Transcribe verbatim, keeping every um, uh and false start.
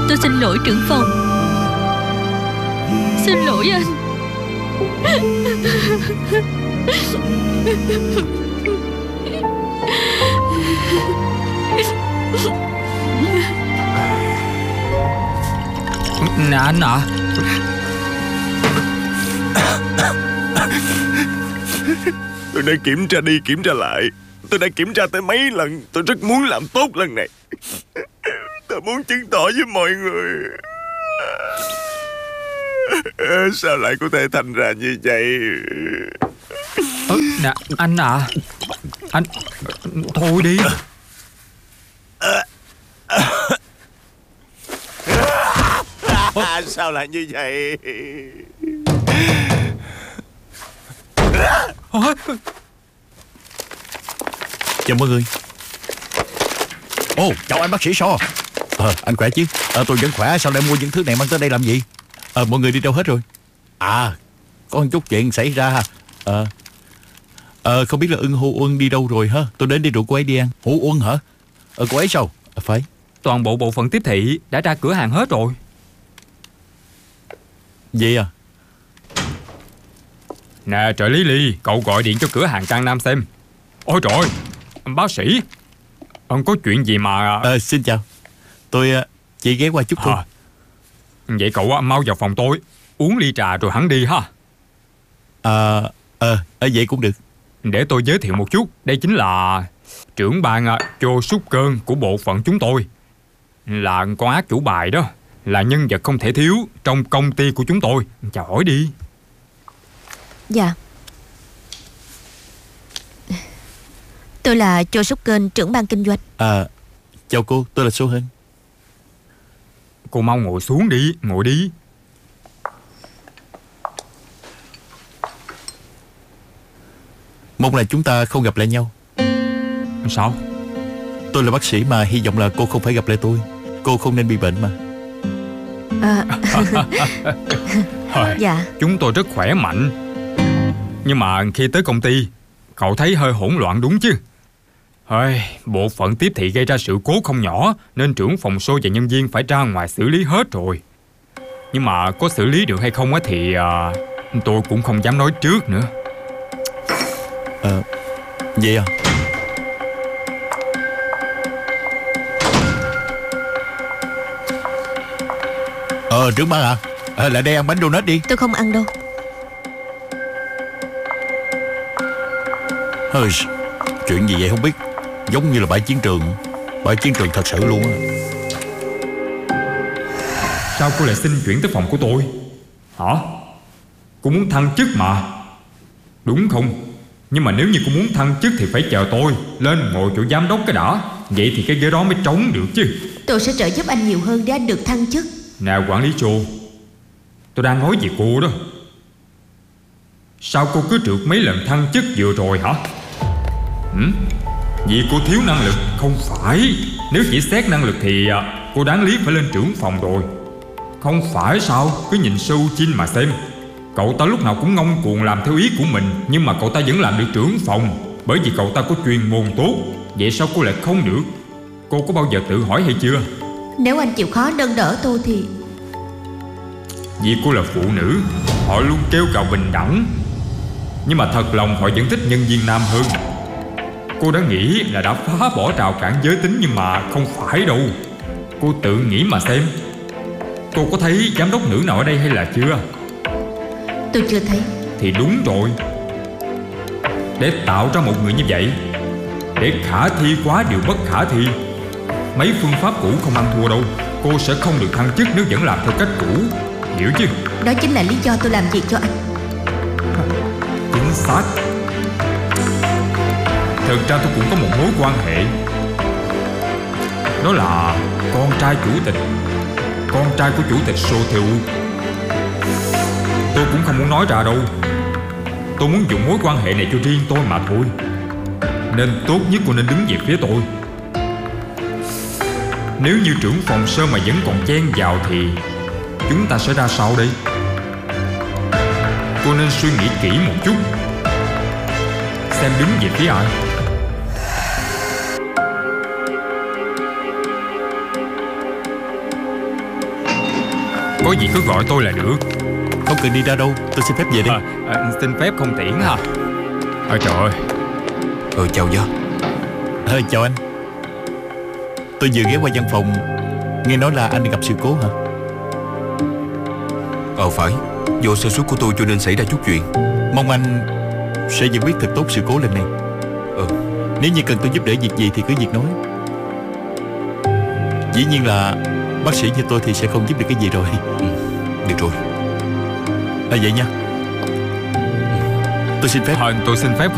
Tôi xin lỗi trưởng phòng. Xin lỗi anh. Nè anh ạ. Tôi đã kiểm tra đi kiểm tra lại. Tôi đã kiểm tra tới mấy lần. Tôi rất muốn làm tốt lần này. Tôi muốn chứng tỏ với mọi người. Sao lại có thể thành ra như vậy? Ừ, nè anh à. Anh thôi đi. À, sao lại như vậy? Chào mọi người. Ồ, oh, chào anh bác sĩ So. Ờ, anh khỏe chứ? Ờ, tôi vẫn khỏe. Sao lại mua những thứ này mang tới đây làm gì? Ờ, mọi người đi đâu hết rồi? À, có một chút chuyện xảy ra. Ờ, ờ không biết là ưng Hô Uân đi đâu rồi ha? Tôi đến đi rủ cô ấy đi ăn. Hô Uân hả? Ờ, cô ấy sao? À, phải. Toàn bộ bộ phận tiếp thị đã ra cửa hàng hết rồi. Vậy à? Nè trợ lý Ly, cậu gọi điện cho cửa hàng Trang Nam xem. Ôi trời, anh bác sĩ, ông có chuyện gì mà... Ờ, xin chào. Tôi chỉ ghé qua chút thôi. À, vậy cậu mau vào phòng tôi, uống ly trà rồi hắn đi ha. À, ờ, à, vậy cũng được. Để tôi giới thiệu một chút. Đây chính là trưởng ban Cho Súc Cơn của bộ phận chúng tôi. Là con ác chủ bài đó. Là nhân vật không thể thiếu trong công ty của chúng tôi. Chào hỏi đi. Dạ. Tôi là Cho Súc Cơn, trưởng ban kinh doanh. À, chào cô, tôi là Sô Hân. Cô mau ngồi xuống đi, ngồi đi. Mong là chúng ta không gặp lại nhau. Sao? Tôi là bác sĩ mà, hy vọng là cô không phải gặp lại tôi. Cô không nên bị bệnh mà. À. Dạ. Chúng tôi rất khỏe mạnh. Nhưng mà khi tới công ty, cậu thấy hơi hỗn loạn đúng chứ? Hơi, bộ phận tiếp thị gây ra sự cố không nhỏ, nên trưởng phòng show và nhân viên phải ra ngoài xử lý hết rồi. Nhưng mà có xử lý được hay không á thì à, tôi cũng không dám nói trước nữa. À, vậy à? Ờ, trưởng ban à, à lại đây ăn bánh donut đi. Tôi không ăn đâu. Hơi, chuyện gì vậy không biết. Giống như là bãi chiến trường. Bãi chiến trường thật sự luôn á. Sao cô lại xin chuyển tới phòng của tôi? Hả? Cô muốn thăng chức mà, đúng không? Nhưng mà nếu như cô muốn thăng chức thì phải chờ tôi lên ngồi chỗ giám đốc cái đã. Vậy thì cái ghế đó mới trống được chứ. Tôi sẽ trợ giúp anh nhiều hơn để anh được thăng chức. Nè quản lý Chô, tôi đang nói về cô đó. Sao cô cứ trượt mấy lần thăng chức vừa rồi hả? Ừ? Vì cô thiếu năng lực. Không phải. Nếu chỉ xét năng lực thì cô đáng lý phải lên trưởng phòng rồi. Không phải sao? Cứ nhìn Sâu Chin mà xem. Cậu ta lúc nào cũng ngông cuồng làm theo ý của mình, nhưng mà cậu ta vẫn làm được trưởng phòng, bởi vì cậu ta có chuyên môn tốt. Vậy sao cô lại không được? Cô có bao giờ tự hỏi hay chưa? Nếu anh chịu khó nâng đỡ tôi thì... Vì cô là phụ nữ, họ luôn kêu gào bình đẳng, nhưng mà thật lòng họ vẫn thích nhân viên nam hơn. Cô đã nghĩ là đã phá bỏ rào cản giới tính, nhưng mà không phải đâu. Cô tự nghĩ mà xem. Cô có thấy giám đốc nữ nào ở đây hay là chưa? Tôi chưa thấy. Thì đúng rồi. Để tạo ra một người như vậy, để khả thi quá điều bất khả thi, mấy phương pháp cũ không ăn thua đâu. Cô sẽ không được thăng chức nếu vẫn làm theo cách cũ, hiểu chứ? Đó chính là lý do tôi làm việc cho anh. Chính xác. Thật ra tôi cũng có một mối quan hệ. Đó là con trai chủ tịch, con trai của chủ tịch Sotheu. Tôi cũng không muốn nói ra đâu. Tôi muốn dùng mối quan hệ này cho riêng tôi mà thôi. Nên tốt nhất cô nên đứng về phía tôi. Nếu như trưởng phòng Sơ mà vẫn còn chen vào thì chúng ta sẽ ra sao đây? Cô nên suy nghĩ kỹ một chút, xem đứng về phía ai. Có gì cứ gọi tôi là được. Không cần đi ra đâu, tôi xin phép về đây. à, à, Xin phép không tiễn hả? À, trời ơi. Ờ chào Gia. Ờ, chào anh. Tôi vừa ghé qua văn phòng, nghe nói là anh gặp sự cố hả? Ờ phải, do sơ suất của tôi cho nên xảy ra chút chuyện. Mong anh sẽ giải quyết thật tốt sự cố lần này. Ờ. Nếu như cần tôi giúp đỡ việc gì thì cứ việc nói. Dĩ nhiên là bác sĩ như tôi thì sẽ không giúp được cái gì rồi. Ừ, được rồi. À vậy nha. Tôi xin phép. à, Tôi xin phép không